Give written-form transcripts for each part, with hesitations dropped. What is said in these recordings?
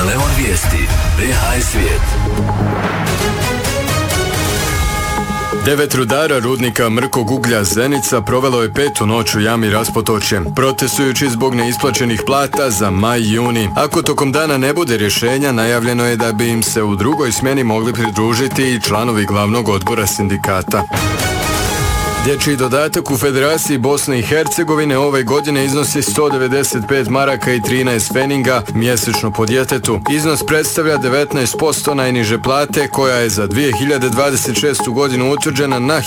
Kameleon vijesti. BH svijet. 9 rudara rudnika mrkog uglja Zenica provelo je 5. noć u jami Raspotočje, protestujući zbog neisplaćenih plata za maj i juni. Ako tokom dana ne bude rješenja, najavljeno je da bi im se u drugoj smjeni mogli pridružiti i članovi glavnog odbora sindikata. Dječji dodatak u Federaciji Bosne i Hercegovine ove godine iznosi 195 maraka i 13 feninga mjesečno po djetetu. Iznos predstavlja 19% najniže plate koja je za 2026. godinu utvrđena na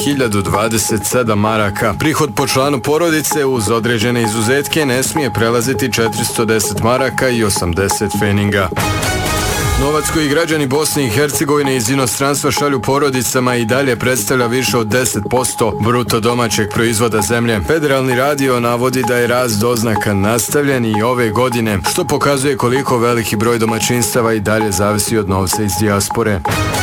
1027 maraka. Prihod po članu porodice uz određene izuzetke ne smije prelaziti 410 maraka i 80 feninga. Novac koji građani Bosne i Hercegovine iz inostranstva šalju porodicama i dalje predstavlja više od 10% bruto domaćeg proizvoda zemlje. Federalni radio navodi da je rast doznaka nastavljen i ove godine, što pokazuje koliko veliki broj domaćinstava i dalje zavisi od novca iz dijaspore.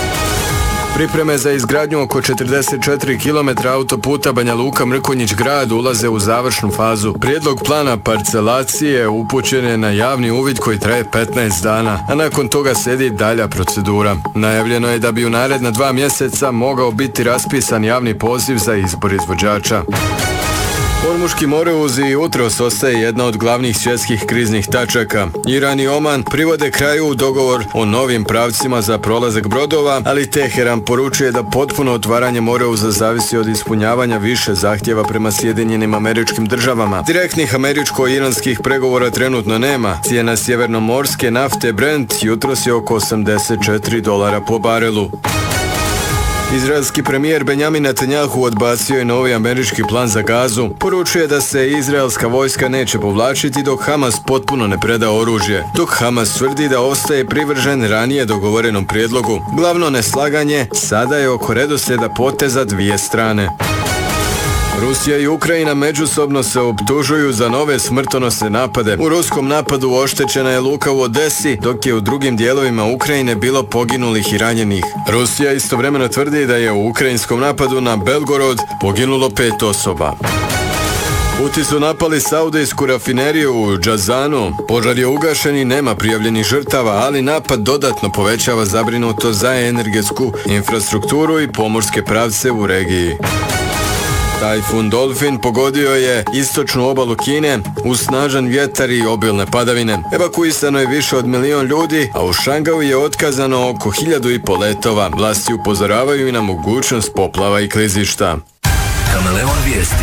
Pripreme za izgradnju oko 44 km autoputa Banja Luka-Mrkonjić grad ulaze u završnu fazu. Prijedlog plana parcelacije upućen je na javni uvid koji traje 15 dana, a nakon toga slijedi dalja procedura. Najavljeno je da bi u naredna 2 mjeseca mogao biti raspisan javni poziv za izbor izvođača. Ormuški Moreuz i jutros ostaje jedna od glavnih svjetskih kriznih tačaka. Iran i Oman privode kraju dogovor o novim pravcima za prolazak brodova, ali Teheran poručuje da potpuno otvaranje Moreuza zavisi od ispunjavanja više zahtjeva prema Sjedinjenim Američkim Državama. Direktnih američko-iranskih pregovora trenutno nema. Cijena sjevernomorske nafte Brent jutros je oko $84 po barelu. Izraelski premijer Benjamin Netanjahu odbacio je novi američki plan za Gazu. Poručuje da se izraelska vojska neće povlačiti dok Hamas potpuno ne preda oružje, dok Hamas tvrdi da ostaje privržen ranije dogovorenom prijedlogu. Glavno neslaganje sada je oko redoslijeda poteza dvije strane. Rusija i Ukrajina međusobno se optužuju za nove smrtonosne napade. U ruskom napadu oštećena je luka u Odesi, dok je u drugim dijelovima Ukrajine bilo poginulih i ranjenih. Rusija istovremeno tvrdi da je u ukrajinskom napadu na Belgorod poginulo 5 osoba. Huti su napali saudijsku rafineriju u Džazanu. Požar je ugašen i nema prijavljenih žrtava, ali napad dodatno povećava zabrinutost za energetsku infrastrukturu i pomorske pravce u regiji. Tajfun Dolfin pogodio je istočnu obalu Kine uz snažan vjetar i obilne padavine. Evakuisano je više od 1 milion ljudi, a u Šangaju je otkazano oko 1500 letova. Vlasti upozoravaju i na mogućnost poplava i klizišta. Kameleon vijesti.